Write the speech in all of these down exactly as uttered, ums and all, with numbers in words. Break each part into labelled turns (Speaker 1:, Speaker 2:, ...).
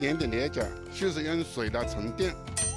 Speaker 1: 电的裂件需是用水来充电。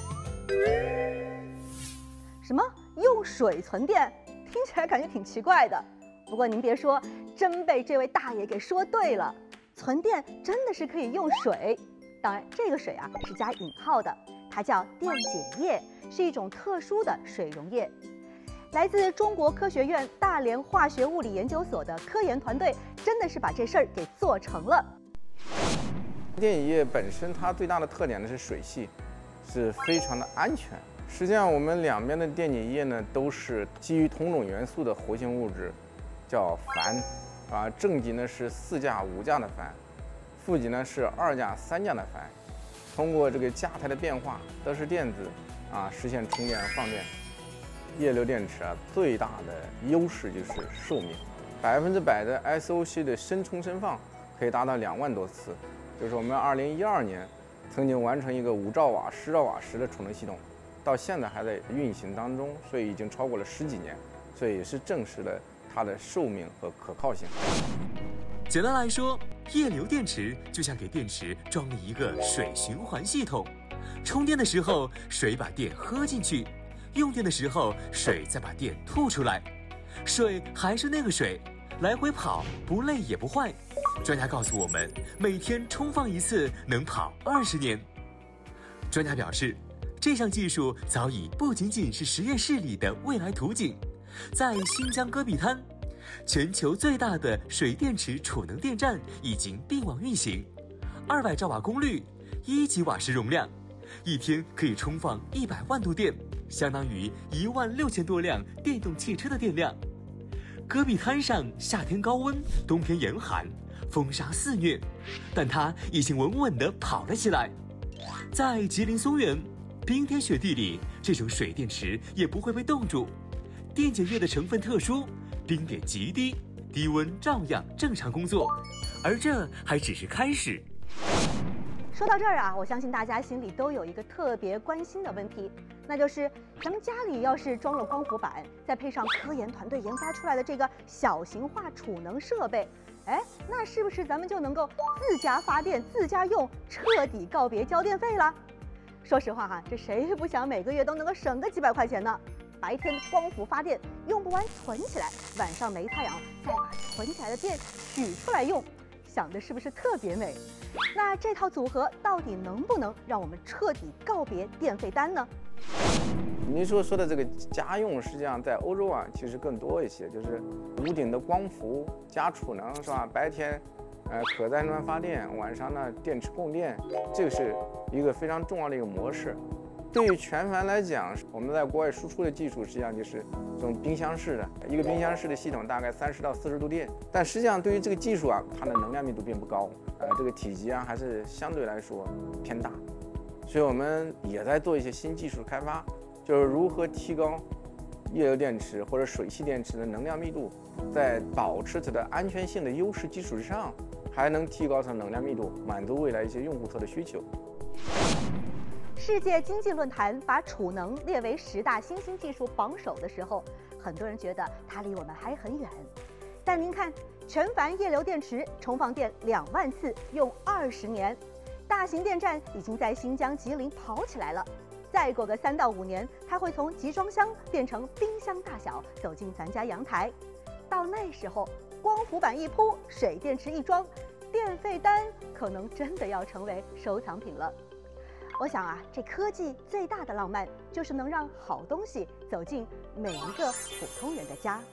Speaker 2: 什么用水存电？听起来感觉挺奇怪的。不过您别说，真被这位大爷给说对了，存电真的是可以用水。当然，这个水啊是加引号的，它叫电解液，是一种特殊的水溶液。来自中国科学院大连化学物理研究所的科研团队，真的是把这事儿给做成了。
Speaker 3: 电解液本身它最大的特点呢是水系，是非常的安全。实际上，我们两边的电解液呢都是基于同种元素的活性物质，叫钒，啊，正极呢是四价五价的钒，负极呢是二价三价的钒。通过这个价态的变化，得失电子啊实现充电和放电。液流电池啊最大的优势就是寿命，百分之百的 S O C 的深充深放可以达到两万多次。就是我们二零一二年曾经完成一个五兆瓦、十兆瓦时的储能系统，到现在还在运行当中，所以已经超过了十几年，所以也是证实了它的寿命和可靠性。
Speaker 4: 简单来说，液流电池就像给电池装了一个水循环系统，充电的时候水把电喝进去，用电的时候水再把电吐出来，水还是那个水，来回跑，不累也不坏。专家告诉我们，每天充放一次能跑二十年。专家表示，这项技术早已不仅仅是实验室里的未来图景，在新疆戈壁滩，全球最大的水电池储能电站已经并网运行，二百兆瓦功率，一吉瓦时容量，一天可以充放一百万度电，相当于一万六千多辆电动汽车的电量。戈壁滩上夏天高温，冬天严寒，风沙肆虐，但它已经稳稳地跑了起来。在吉林松原，冰天雪地里，这种水电池也不会被冻住。电解液的成分特殊，冰点极低，低温照样正常工作。而这还只是开始。
Speaker 2: 说到这儿啊，我相信大家心里都有一个特别关心的问题，那就是咱们家里要是装了光伏板，再配上科研团队研发出来的这个小型化储能设备，哎，那是不是咱们就能够自家发电、自家用，彻底告别交电费了？说实话哈，这谁不想每个月都能够省个几百块钱呢？白天光伏发电用不完存起来，晚上没太阳再把存起来的电取出来用，想的是不是特别美？那这套组合到底能不能让我们彻底告别电费单呢？
Speaker 3: 您说说的这个家用，实际上在欧洲啊，其实更多一些，就是屋顶的光伏加储能，是吧？白天，呃，可再生能源发电，晚上呢电池供电，这个是一个非常重要的一个模式。对于全帆来讲，我们在国外输出的技术实际上就是这种冰箱式的，一个冰箱式的系统大概三十到四十度电，但实际上对于这个技术啊，它的能量密度并不高，呃，这个体积啊还是相对来说偏大，所以我们也在做一些新技术开发，就是如何提高液流电池或者水系电池的能量密度，在保持它的安全性的优势基础之上，还能提高它的能量密度，满足未来一些用户侧的需求。
Speaker 2: 世界经济论坛把储能列为十大新兴技术榜首的时候，很多人觉得它离我们还很远。但您看，全帆液流电池充放电两万次，用二十年，大型电站已经在新疆吉林跑起来了。再过个三到五年，它会从集装箱变成冰箱大小，走进咱家阳台。到那时候，光伏板一铺，水电池一装，电费单可能真的要成为收藏品了。我想啊，这科技最大的浪漫就是能让好东西走进每一个普通人的家。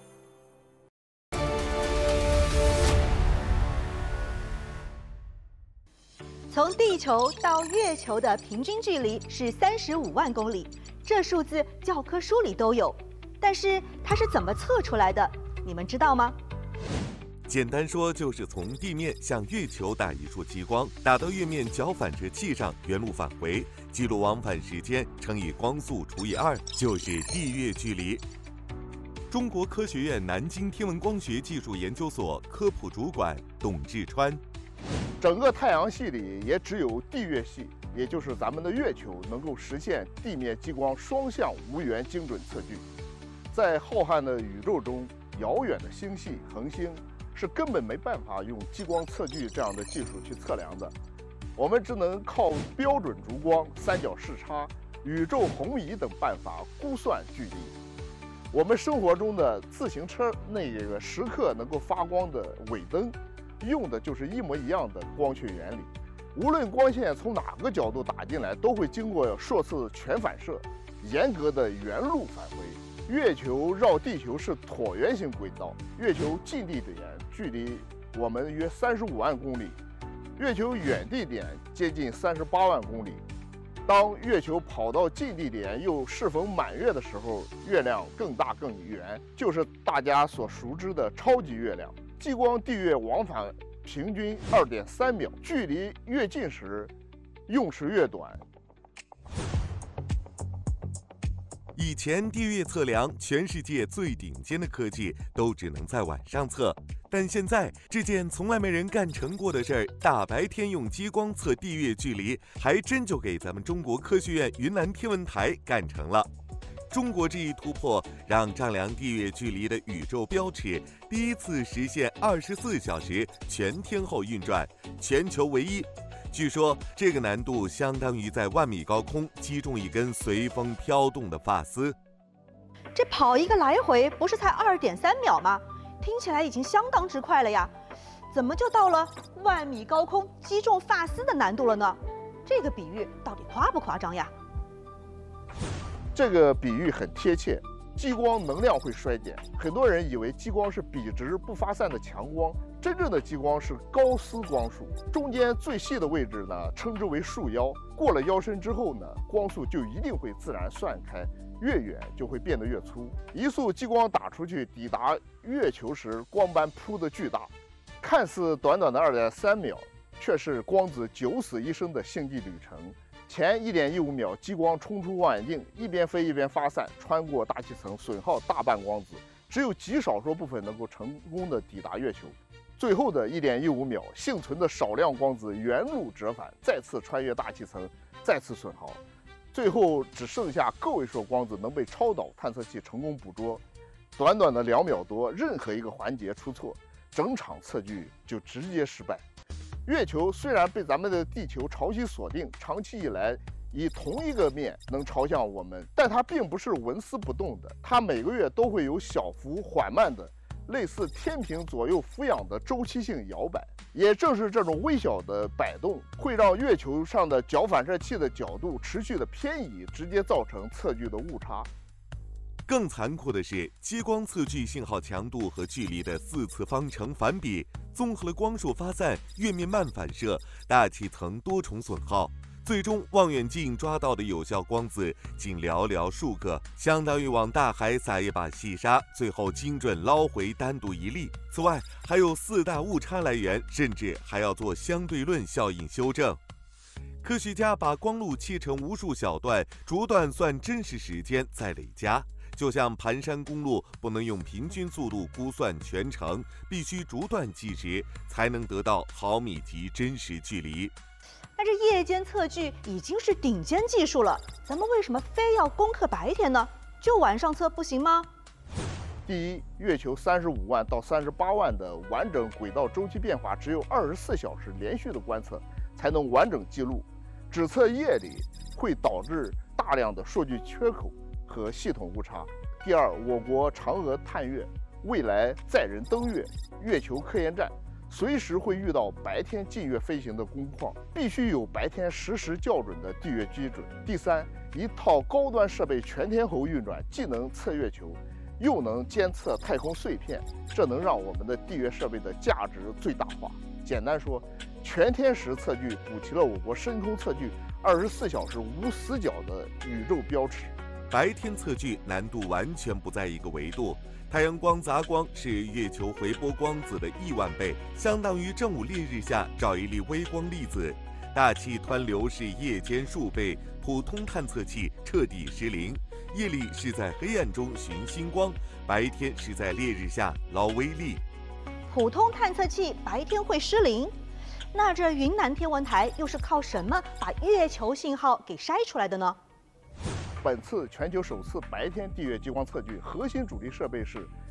Speaker 2: 从地球到月球的平均距离是三十五万公里，这数字教科书里都有，但是它是怎么测出来的？你们知道吗？
Speaker 5: 简单说，就是从地面向月球打一束激光，打到月面角反射器上，原路返回，记录往返时间乘以光速除以二，就是地月距离。中国科学院南京天文光学技术研究所科普主管董志川。
Speaker 6: 整个太阳系里也只有地月系，也就是咱们的月球，能够实现地面激光双向无源精准测距。在浩瀚的宇宙中，遥远的星系、恒星是根本没办法用激光测距这样的技术去测量的。 我们只能靠标准烛光、三角视差、宇宙红移等办法估算距离。我们生活中的自行车那个时刻能够发光的尾灯，用的就是一模一样的光学原理。无论光线从哪个角度打进来，都会经过数次全反射，严格的原路返回。月球绕地球是椭圆形轨道，月球近地点距离我们约三十五万公里，月球远地点接近三十八万公里。当月球跑到近地点又适逢满月的时候，月亮更大更圆，就是大家所熟知的超级月亮。激光地月往返平均 二点三秒，距离越近时用时越短。
Speaker 5: 以前地月测量，全世界最顶尖的科技都只能在晚上测，但现在这件从来没人干成过的事儿，大白天用激光测地月距离，还真就给咱们中国科学院云南天文台干成了。中国这一突破，让丈量地月距离的宇宙标尺第一次实现二十四小时全天候运转，全球唯一。据说这个难度相当于在万米高空击中一根随风飘动的发丝。
Speaker 2: 这跑一个来回不是才二点三秒吗？听起来已经相当之快了呀，怎么就到了万米高空击中发丝的难度了呢？这个比喻到底夸不夸张呀？
Speaker 6: 这个比喻很贴切。激光能量会衰减，很多人以为激光是笔直不发散的强光，真正的激光是高丝光束，中间最细的位置呢称之为束腰，过了腰身之后呢，光束就一定会自然散开，越远就会变得越粗。一束激光打出去，抵达月球时，光斑铺得巨大，看似短短的 二点三秒，却是光子九死一生的星际旅程。前 一点一五秒，激光冲出望远镜，一边飞一边发散，穿过大气层，损耗大半光子，只有极少数部分能够成功的抵达月球。最后的 一点一五秒，幸存的少量光子原路折返，再次穿越大气层，再次损耗，最后只剩下个位数光子能被超导探测器成功捕捉。短短的两秒多，任何一个环节出错，整场测距就直接失败。月球虽然被咱们的地球潮汐锁定，长期以来以同一个面能朝向我们，但它并不是纹丝不动的，它每个月都会有小幅缓慢的类似天平左右俯仰的周期性摇摆。也正是这种微小的摆动，会让月球上的角反射器的角度持续的偏移，直接造成测距的误差。
Speaker 5: 更残酷的是，激光测距信号强度和距离的四次方成反比，综合了光束发散、月面慢反射、大气层多重损耗，最终望远镜抓到的有效光子仅寥寥数个，相当于往大海撒一把细沙，最后精准捞回单独一粒。此外，还有四大误差来源，甚至还要做相对论效应修正。科学家把光路切成无数小段，逐段算真实时间再累加。就像盘山公路不能用平均速度估算全程，必须逐段计时，才能得到毫米级真实距离。
Speaker 2: 那这夜间测距已经是顶尖技术了，咱们为什么非要攻克白天呢？就晚上测不行吗？
Speaker 6: 第一，月球三十五万到三十八万的完整轨道周期变化，只有二十四小时连续的观测才能完整记录，只测夜里会导致大量的数据缺口和系统误差。第二，我国嫦娥探月，未来载人登月，月球科研站随时会遇到白天近月飞行的工况，必须有白天实时校准的地月基准。第三，一套高端设备全天候运转，既能测月球，又能监测太空碎片，这能让我们的地月设备的价值最大化。简单说，全天时测距补齐了我国深空测距二十四小时无死角的宇宙标尺。
Speaker 5: 白天测距难度完全不在一个维度，太阳光杂光是月球回波光子的亿万倍，相当于正午烈日下照一粒微光粒子。大气湍流是夜间数倍，普通探测器彻底失灵。夜里是在黑暗中寻星光，白天是在烈日下捞微粒。
Speaker 2: 普通探测器白天会失灵，那这云南天文台又是靠什么把月球信号给筛出来的呢？
Speaker 6: 本次全球首次白天地月激光测距，核心主力设备是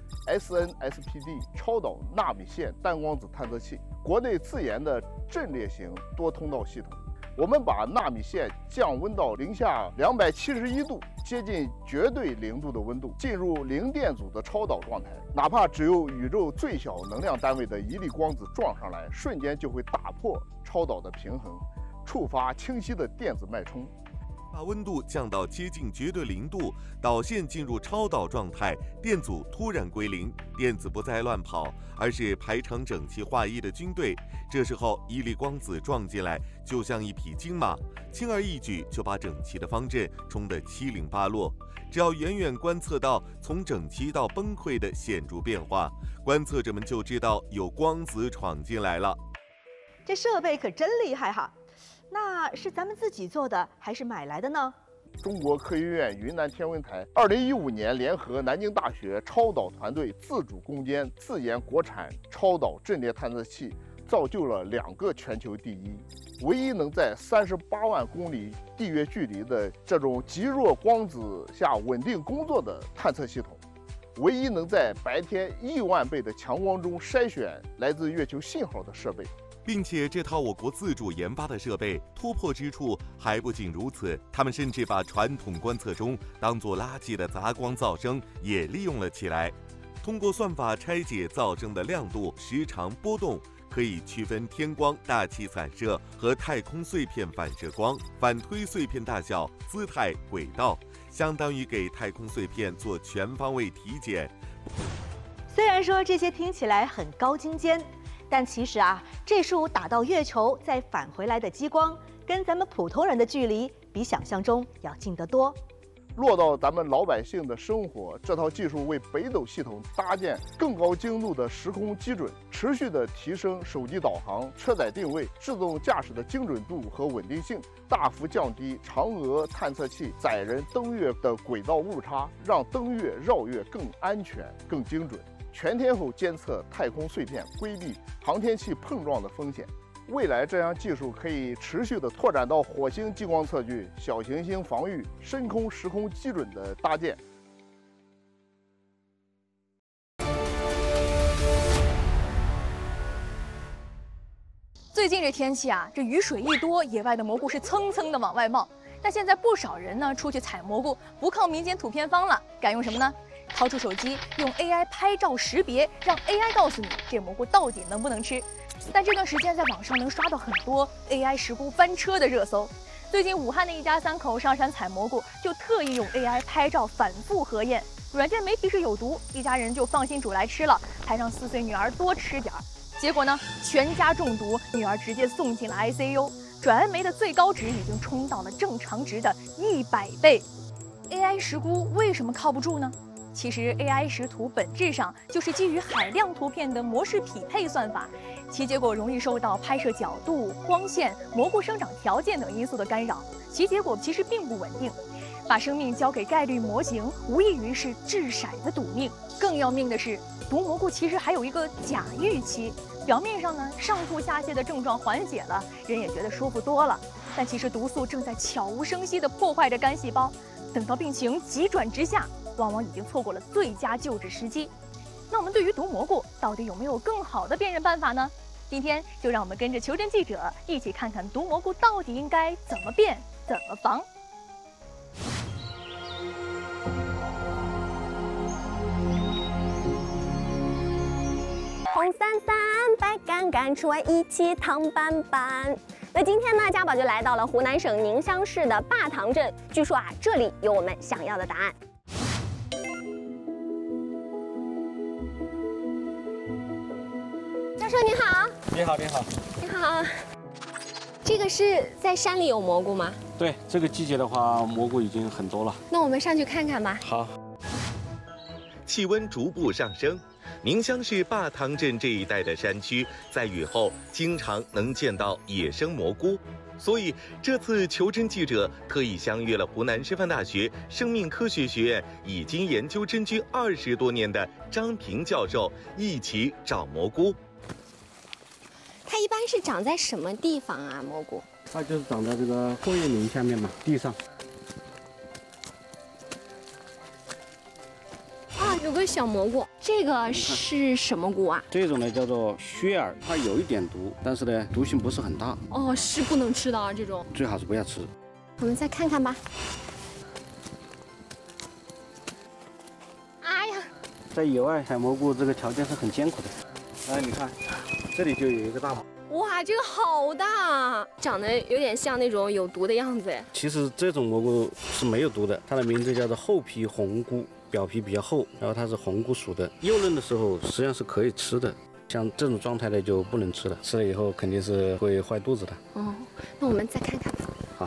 Speaker 6: S N S P D 超导纳米线单光子探测器，国内自研的阵列型多通道系统。我们把纳米线降温到零下两百七十一度，接近绝对零度的温度，进入零电阻的超导状态。哪怕只有宇宙最小能量单位的一粒光子撞上来，瞬间就会打破超导的平衡，触发清晰的电子脉冲。
Speaker 5: 把温度降到接近绝对零度，导线进入超导状态，电阻突然归零，电子不再乱跑，而是排成整齐划一的军队。这时候一粒光子撞进来，就像一匹金马，轻而易举就把整齐的方阵冲得七零八落。只要远远观测到从整齐到崩溃的显著变化，观测者们就知道有光子闯进来了。
Speaker 2: 这设备可真厉害哈！那是咱们自己做的还是买来的呢？
Speaker 6: 中国科学院云南天文台二零一五年联合南京大学超导团队自主攻坚自研国产超导阵列探测器，造就了两个全球第一，唯一能在三十八万公里地月距离的这种极弱光子下稳定工作的探测系统，唯一能在白天亿万倍的强光中筛选来自月球信号的设备。
Speaker 5: 并且这套我国自主研发的设备突破之处还不仅如此，他们甚至把传统观测中当作垃圾的杂光噪声也利用了起来。通过算法拆解噪声的亮度、时长、波动，可以区分天光、大气散射和太空碎片反射光，反推碎片大小、姿态、轨道，相当于给太空碎片做全方位体检。
Speaker 2: 虽然说这些听起来很高精尖，但其实啊，这束打到月球再返回来的激光，跟咱们普通人的距离比想象中要近得多。
Speaker 6: 落到咱们老百姓的生活，这套技术为北斗系统搭建更高精度的时空基准，持续的提升手机导航、车载定位、自动驾驶的精准度和稳定性，大幅降低嫦娥探测器载人登月的轨道误差，让登月绕月更安全、更精准。全天候监测太空碎片，规避航天器碰撞的风险。未来这项技术可以持续的拓展到火星激光测距、小行星防御、深空时空基准的搭建。
Speaker 7: 最近这天气啊，这雨水一多，野外的蘑菇是蹭蹭的往外冒。但现在不少人呢出去采蘑菇，不靠民间土偏方了，改用什么呢？掏出手机，用 A I 拍照识别，让 A I 告诉你这蘑菇到底能不能吃。但这段时间在网上能刷到很多 A I 石菇翻车的热搜。最近武汉的一家三口上山采蘑菇，就特意用 A I 拍照反复核验，软件没提示有毒，一家人就放心煮来吃了，还让四岁女儿多吃点儿。结果呢，全家中毒，女儿直接送进了 I C U， 转氨酶的最高值已经冲到了正常值的一百倍。A I 石菇为什么靠不住呢？其实 A I 识图本质上就是基于海量图片的模式匹配算法，其结果容易受到拍摄角度、光线、蘑菇生长条件等因素的干扰，其结果其实并不稳定。把生命交给概率模型，无异于是掷骰子赌命。更要命的是，毒蘑菇其实还有一个假预期，表面上呢上吐下泻的症状缓解了，人也觉得舒服多了，但其实毒素正在悄无声息地破坏着肝细胞，等到病情急转直下，往往已经错过了最佳救治时机。那我们对于毒蘑菇到底有没有更好的辨认办法呢？今天就让我们跟着求真记者一起看看毒蘑菇到底应该怎么辨、怎么防。
Speaker 8: 红伞伞，白杆杆，出来一起烫板板。那今天呢，家宝就来到了湖南省宁乡市的坝塘镇，据说啊，这里有我们想要的答案。教授你好。
Speaker 9: 你好，你好。
Speaker 8: 你好。这个是在山里有蘑菇吗？
Speaker 9: 对，这个季节的话，蘑菇已经很多了。
Speaker 8: 那我们上去看看吧。
Speaker 9: 好。
Speaker 5: 气温逐步上升，宁乡市坝塘镇这一带的山区，在雨后经常能见到野生蘑菇。所以这次求真记者特意相约了湖南师范大学生命科学学院已经研究真菌二十多年的张平教授，一起找蘑菇。
Speaker 8: 它一般是长在什么地方啊？蘑菇？
Speaker 9: 它就是长在这个货叶林下面嘛，地上。
Speaker 8: 啊， 有个小蘑菇，这个是什么菇啊？
Speaker 9: 这种呢叫做血耳，它有一点毒，但是呢毒性不是很大。
Speaker 8: 哦，是不能吃的啊，这种
Speaker 9: 最好是不要吃。
Speaker 8: 我们再看看吧。哎呀，
Speaker 9: 在野外采蘑菇这个条件是很艰苦的。来，你看，这里就有一个大毛。
Speaker 8: 哇，这个好大，长得有点像那种有毒的样子哎。
Speaker 9: 其实这种蘑菇是没有毒的，它的名字叫做厚皮红菇，表皮比较厚，然后它是红菇属的。幼嫩的时候实际上是可以吃的，像这种状态的就不能吃了，吃了以后肯定是会坏肚子的。
Speaker 8: 哦，那我们再看看吧。
Speaker 9: 好。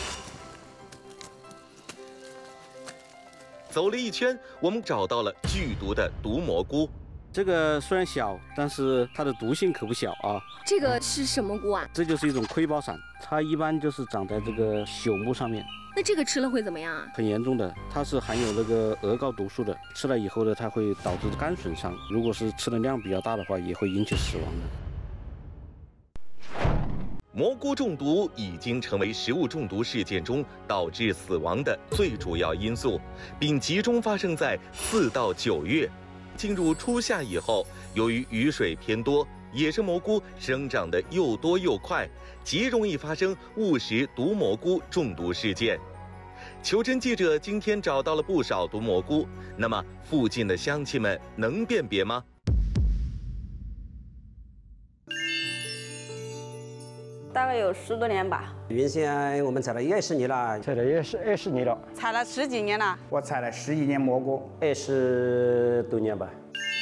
Speaker 5: 走了一圈，我们找到了剧毒的毒蘑菇。
Speaker 9: 这个虽然小，但是它的毒性可不小啊。
Speaker 8: 这个是什么菇啊？
Speaker 9: 这就是一种窥包伞，它一般就是长在这个朽木上面。
Speaker 8: 那这个吃了会怎么样啊？
Speaker 9: 很严重的，它是含有那个鹅膏毒素的，吃了以后呢，它会导致肝损伤。如果是吃的量比较大的话，也会引起死亡的。
Speaker 5: 蘑菇中毒已经成为食物中毒事件中导致死亡的最主要因素，并集中发生在四到九月。进入初夏以后，由于雨水偏多，野生蘑菇生长得又多又快，极容易发生误食毒蘑菇中毒事件。求真记者今天找到了不少毒蘑菇，那么附近的乡亲们能辨别吗？
Speaker 10: 大概有十多年吧。
Speaker 11: 原先我们采了二十年了，
Speaker 12: 采了二十二十年了，
Speaker 10: 采了十几年了。
Speaker 12: 我采了十一年蘑菇，
Speaker 11: 二十多年吧。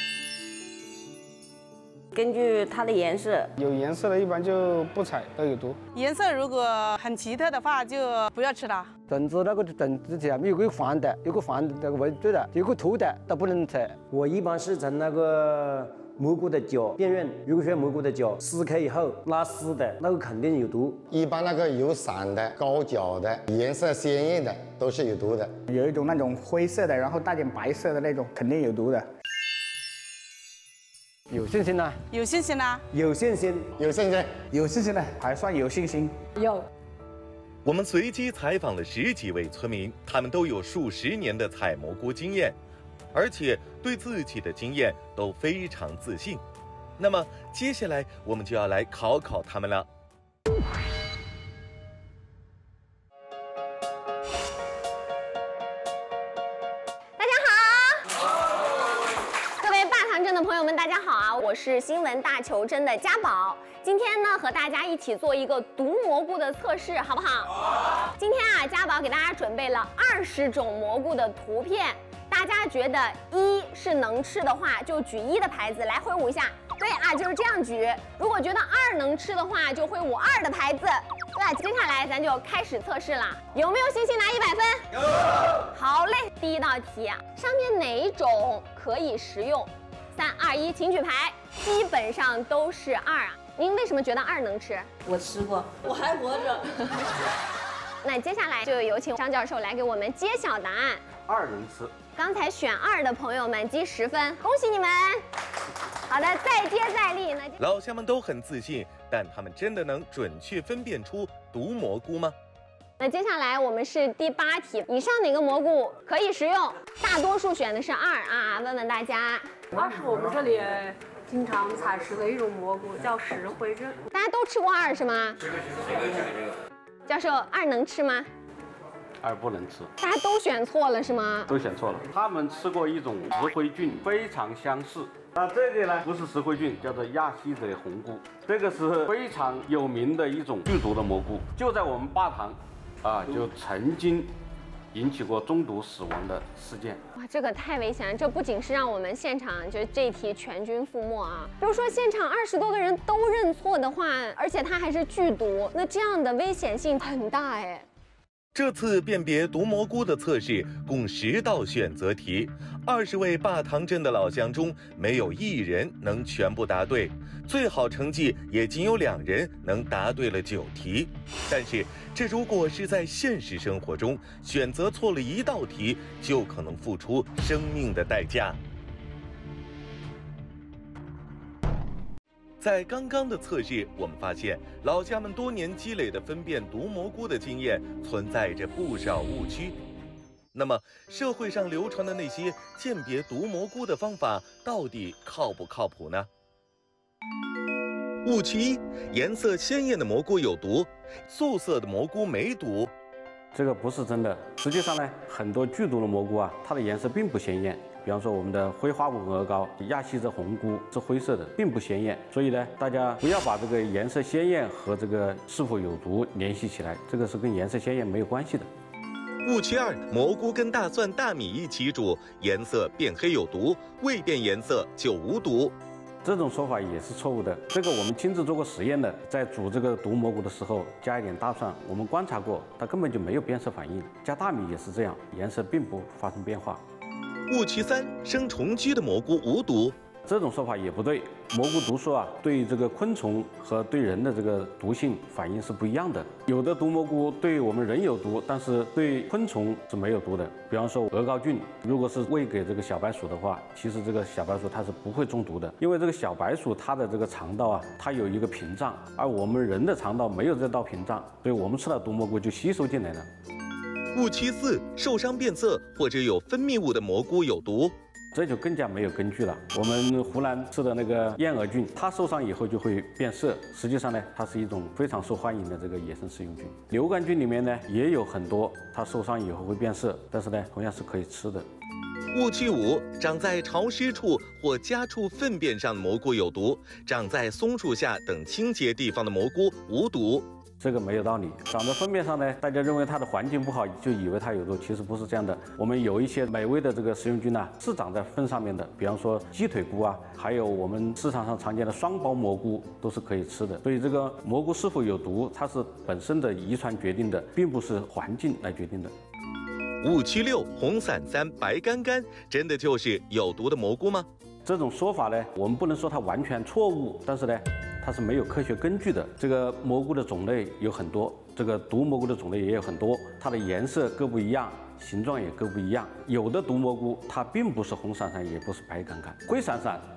Speaker 10: 根据它的颜色，
Speaker 12: 有颜色的一般就不采，都有毒。
Speaker 10: 颜色如果很奇特的话，就不要吃了。
Speaker 13: 种子那个种子前面有个黄的，有个黄的那个纹对的，有个凸的都不能采。
Speaker 11: 我一般是从那个蘑菇的脚辨认，如果说蘑菇的脚撕开以后拉丝的，那个肯定有毒。
Speaker 14: 一般那个有伞的、高脚的、颜色鲜艳的都是有毒的。
Speaker 12: 有一种那种灰色的，然后带点白色的那种，肯定有毒的。
Speaker 13: 有信心呢？
Speaker 10: 有信心呢？
Speaker 11: 有信心，
Speaker 14: 有信心，
Speaker 12: 有信心呢？还算有信心。
Speaker 10: 有。
Speaker 5: 我们随机采访了十几位村民，他们都有数十年的采蘑菇经验，而且对自己的经验都非常自信。那么接下来我们就要来考考他们了。
Speaker 8: 的朋友们，大家好啊！我是新闻大求真的家宝，今天呢和大家一起做一个毒蘑菇的测试，好不好？好。今天啊，家宝给大家准备了二十种蘑菇的图片，大家觉得一是能吃的话，就举一的牌子来挥舞一下。对啊，就是这样举。如果觉得二能吃的话，就挥舞二的牌子。那接下来咱就开始测试啦，有没有信心拿一百分？有。好嘞，第一道题啊，上面哪一种可以食用？三二一，请举牌。基本上都是二啊。您为什么觉得二能吃？
Speaker 10: 我吃过，我还活着。
Speaker 8: 那接下来就有请张教授来给我们揭晓答案。
Speaker 9: 二能吃。
Speaker 8: 刚才选二的朋友们积十分，恭喜你们。好的，再接再厉。那
Speaker 5: 老乡们都很自信，但他们真的能准确分辨出毒蘑菇吗？
Speaker 8: 那接下来我们是第八题，以上哪个蘑菇可以食用？大多数选的是二啊，问问大家。
Speaker 15: 二是我们这里经常采食的一种蘑菇，叫石灰针。
Speaker 8: 大家都吃过二是吗？教授，二能吃吗？
Speaker 9: 二不能吃。
Speaker 8: 大家都选错了是吗？
Speaker 9: 都选错了。他们吃过一种石灰菌，非常相似。那这个呢，不是石灰菌，叫做亚细泽红菇，这个是非常有名的一种剧毒的蘑菇，就在我们坝塘。啊，就曾经引起过中毒死亡的事件。
Speaker 8: 哇，这个太危险了！这不仅是让我们现场就是这一题全军覆没啊，比如说现场二十多个人都认错的话，而且它还是剧毒，那这样的危险性很大哎。
Speaker 5: 这次辨别毒蘑菇的测试共十道选择题，二十位坝塘镇的老乡中没有一人能全部答对，最好成绩也仅有两人能答对了九题。但是这如果是在现实生活中，选择错了一道题，就可能付出生命的代价。在刚刚的测试，我们发现老乡们多年积累的分辨毒蘑菇的经验存在着不少误区。 那么，社会上流传的那些鉴别毒蘑菇的方法，到底靠不靠谱呢？误区一：颜色鲜艳的蘑菇有毒，素色的蘑菇没毒。
Speaker 16: 这个不是真的。实际上呢，很多剧毒的蘑菇啊，它的颜色并不鲜艳。比方说我们的灰花纹鹅膏、亚细泽红菇是灰色的，并不鲜艳。所以呢，大家不要把这个颜色鲜艳和这个是否有毒联系起来，这个是跟颜色鲜艳没有关系的。
Speaker 5: 误区二：蘑菇跟大蒜、大米一起煮，颜色变黑有毒，未变颜色就无毒。
Speaker 16: 这种说法也是错误的。这个我们亲自做过实验的，在煮这个毒蘑菇的时候，加一点大蒜，我们观察过，它根本就没有变色反应。加大米也是这样，颜色并不发生变化。
Speaker 5: 误区三：生虫居的蘑菇无毒。
Speaker 16: 这种说法也不对。蘑菇毒素啊，对这个昆虫和对人的这个毒性反应是不一样的。有的毒蘑菇对我们人有毒，但是对昆虫是没有毒的。比方说鹅膏菌，如果是喂给这个小白鼠的话，其实这个小白鼠它是不会中毒的，因为这个小白鼠它的这个肠道啊，它有一个屏障，而我们人的肠道没有这道屏障，所以我们吃了毒蘑菇就吸收进来了。
Speaker 5: 误区四：受伤变色或者有分泌物的蘑菇有毒。
Speaker 16: 这就更加没有根据了。我们湖南吃的那个燕蛾菌，它受伤以后就会变色，实际上呢，它是一种非常受欢迎的这个野生食用菌。流感菌里面呢也有很多，它受伤以后会变色，但是呢，同样是可以吃的。
Speaker 5: 误区五：长在潮湿处或家畜粪便上的蘑菇有毒，长在松树下等清洁地方的蘑菇无毒。
Speaker 16: 这个没有道理。长在粪便上呢，大家认为它的环境不好，就以为它有毒，其实不是这样的。我们有一些美味的这个食用菌呢、啊，是长在粪上面的，比方说鸡腿菇啊，还有我们市场上常见的双胞蘑菇都是可以吃的。所以这个蘑菇是否有毒，它是本身的遗传决定的，并不是环境来决定的。
Speaker 5: 误区六：红伞伞、白干干，真的就是有毒的蘑菇吗？
Speaker 16: 这种说法呢，我们不能说它完全错误，但是呢，它是没有科学根据的。这个蘑菇的种类有很多，这个毒蘑菇的种类也有很多，它的颜色各不一样，形状也各不一样。有的毒蘑菇它并不是红伞伞，也不是白杆杆，灰伞伞